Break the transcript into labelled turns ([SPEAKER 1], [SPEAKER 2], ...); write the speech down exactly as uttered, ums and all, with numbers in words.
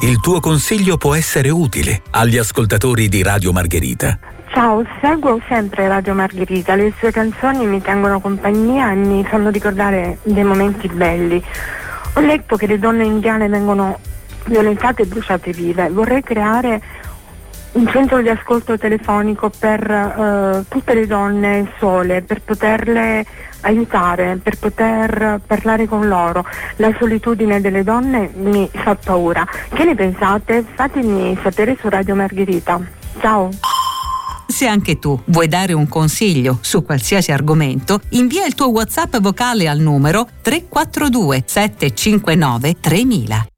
[SPEAKER 1] Il tuo consiglio può essere utile agli ascoltatori di Radio Margherita.
[SPEAKER 2] Ciao, seguo sempre Radio Margherita, le sue canzoni mi tengono compagnia e mi fanno ricordare dei momenti belli. Ho letto che le donne indiane vengono violentate e bruciate vive. Vorrei creare un centro di ascolto telefonico per uh, tutte le donne sole, per poterle aiutare, per poter parlare con loro. La solitudine delle donne mi fa paura. Che ne pensate? Fatemi sapere su Radio Margherita. Ciao.
[SPEAKER 3] Se anche tu vuoi dare un consiglio su qualsiasi argomento, invia il tuo WhatsApp vocale al numero tre quattro due sette cinque nove tremila.